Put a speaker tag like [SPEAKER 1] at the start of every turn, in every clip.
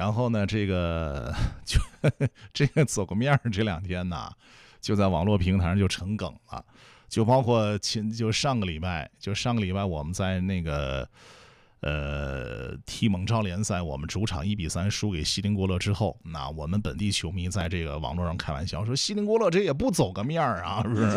[SPEAKER 1] 然后呢，就这个走个面这2天呢，就在网络平台上就成梗了，就包括上个礼拜我们在那个踢蒙超联赛，我们主场1-3输给锡林郭勒之后，那我们本地球迷在这个网络上开玩笑说，锡林郭勒这也不走个面啊，是不是？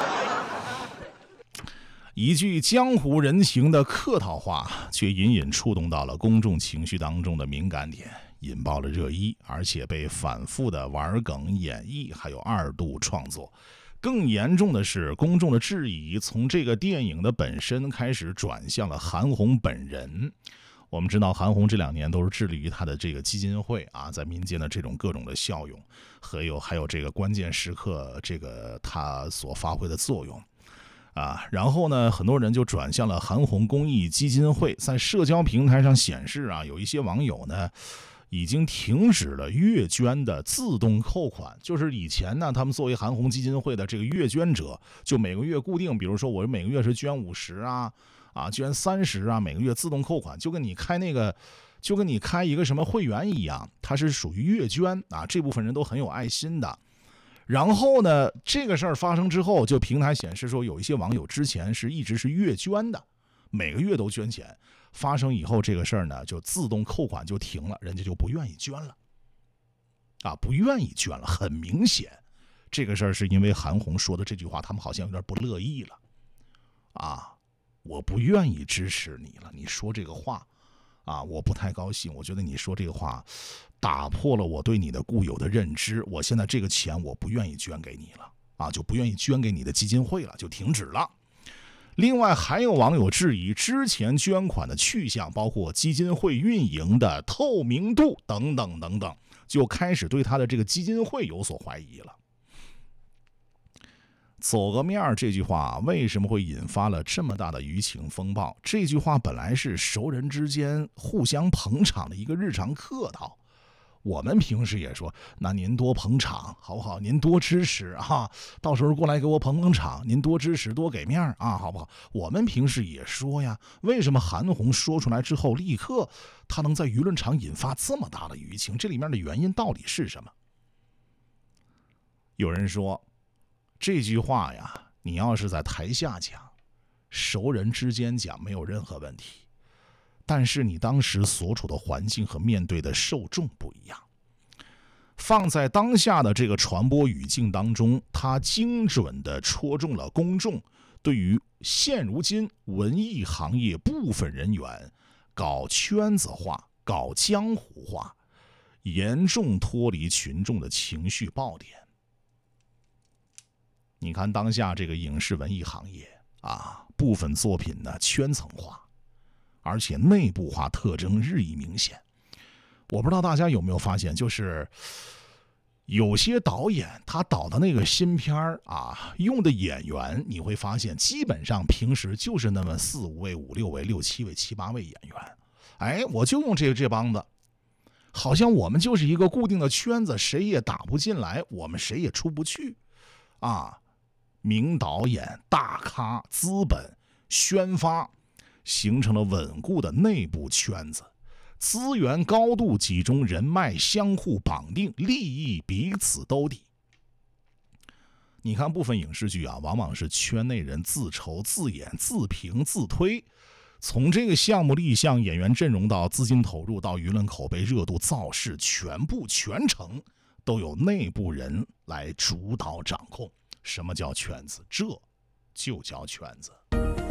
[SPEAKER 1] 一句江湖人情的客套话，却隐隐触动到了公众情绪当中的敏感点，引爆了热议，而且被反复的玩梗演绎，还有2度创作。更严重的是，公众的质疑从这个电影的本身开始转向了韩红本人。我们知道韩红这2年都是致力于他的这个基金会啊，在民间的这种各种的效用，还有这个关键时刻这个他所发挥的作用啊。然后呢，很多人就转向了韩红公益基金会，在社交平台上显示啊，有一些网友呢已经停止了月捐的自动扣款。就是以前呢，他们作为韩红基金会的这个月捐者，就每个月固定，比如说我每个月是捐50捐30啊，每个月自动扣款，就跟你开一个什么会员一样，它是属于月捐啊。这部分人都很有爱心的。然后呢，这个事儿发生之后，就平台显示说，有一些网友之前一直是月捐的，每个月都捐钱。发生以后，这个事儿呢就自动扣款就停了，人家就不愿意捐了啊，不愿意捐了。很明显，这个事儿是因为韩红说的这句话，他们好像有点不乐意了啊。我不愿意支持你了，你说这个话啊，我不太高兴。我觉得你说这个话打破了我对你的固有的认知，我现在这个钱我不愿意捐给你了啊，就不愿意捐给你的基金会了，就停止了。另外还有网友质疑之前捐款的去向，包括基金会运营的透明度等等等等，就开始对他的这个基金会有所怀疑了。走个面这句话为什么会引发了这么大的舆情风暴？这句话本来是熟人之间互相捧场的一个日常客套，我们平时也说，那您多捧场好不好？您多支持啊，到时候过来给我捧场，您多支持多给面啊，好不好？我们平时也说呀，为什么韩红说出来之后，立刻他能在舆论场引发这么大的舆情？这里面的原因到底是什么？有人说，这句话呀，你要是在台下讲，熟人之间讲没有任何问题，但是你当时所处的环境和面对的受众不一样，放在当下的这个传播语境当中，它精准地戳中了公众对于现如今文艺行业部分人员搞圈子化、搞江湖化，严重脱离群众的情绪爆点。你看当下这个影视文艺行业啊，部分作品呢圈层化，而且内部化特征日益明显。我不知道大家有没有发现，就是有些导演他导的那个新片啊，用的演员你会发现，基本上平时就是那么4-5位、5-6位、6-7位、7-8位演员。哎，我就用这帮子，好像我们就是一个固定的圈子，谁也打不进来，我们谁也出不去啊。名导演、大咖、资本宣发，形成了稳固的内部圈子，资源高度集中，人脉相互绑定，利益彼此兜底。你看部分影视剧啊，往往是圈内人自筹自演自评自推，从这个项目立项、演员阵容到资金投入到舆论口碑热度造势，全程都有内部人来主导掌控。什么叫圈子？这就叫圈子。